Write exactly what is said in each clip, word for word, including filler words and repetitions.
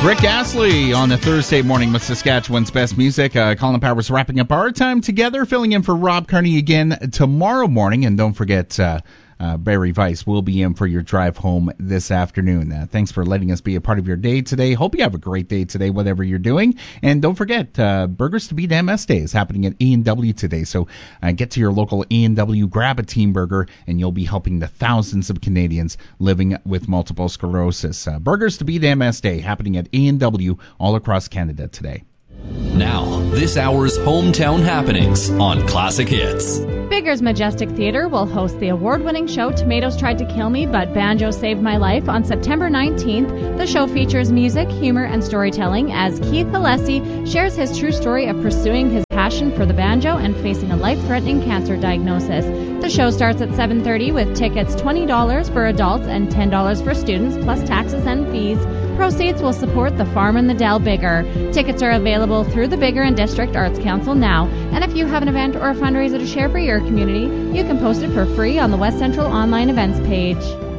Rick Astley on a Thursday morning with Saskatchewan's best music. Uh, Colin Powers wrapping up our time together, filling in for Rob Carney again tomorrow morning. And don't forget, uh, uh, Barry Weiss will be in for your drive home this afternoon. Uh, thanks for letting us be a part of your day today. Hope you have a great day today, whatever you're doing. And don't forget, uh, Burgers to Beat M S Day is happening at E and W today. So uh, get to your local E and W, grab a team burger, and you'll be helping the thousands of Canadians living with multiple sclerosis. Uh, Burgers to Beat M S Day happening at E and W all across Canada today. Now, this hour's hometown happenings on Classic Hits. Bigger's Majestic Theatre will host the award-winning show Tomatoes Tried to Kill Me, but Banjo Saved My Life on September nineteenth. The show features music, humor, and storytelling as Keith Alessi shares his true story of pursuing his passion for the banjo and facing a life-threatening cancer diagnosis. The show starts at seven thirty with tickets twenty dollars for adults and ten dollars for students, plus taxes and fees. Proceeds will support the Farm and the Dell Bigger. Tickets are available through the Bigger and District Arts Council now. And if you have an event or a fundraiser to share for your community, you can post it for free on the West Central online events page.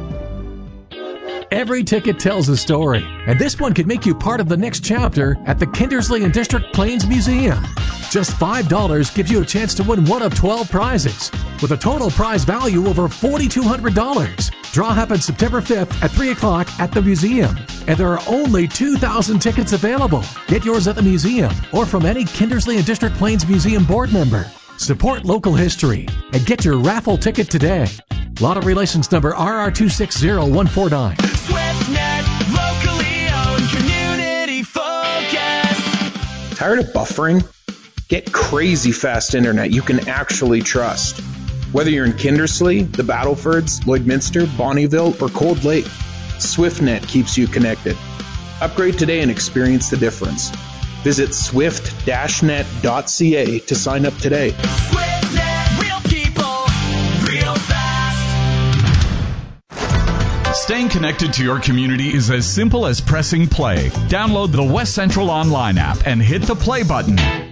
Every ticket tells a story, and this one could make you part of the next chapter at the Kindersley and District Plains Museum. Just five dollars gives you a chance to win one of twelve prizes, with a total prize value over four thousand two hundred dollars. Draw happens September fifth at three o'clock at the museum, and there are only two thousand tickets available. Get yours at the museum or from any Kindersley and District Plains Museum board member. Support local history and get your raffle ticket today. Lottery license number R R two six zero one four nine. SwiftNet, locally owned, community focused. Tired of buffering? Get crazy fast internet you can actually trust. Whether you're in Kindersley, the Battlefords, Lloydminster, Bonnyville, or Cold Lake, SwiftNet keeps you connected. Upgrade today and experience the difference. Visit swift dash net dot c a to sign up today. SwiftNet, real people, real fast. Staying connected to your community is as simple as pressing play. Download the West Central Online app and hit the play button.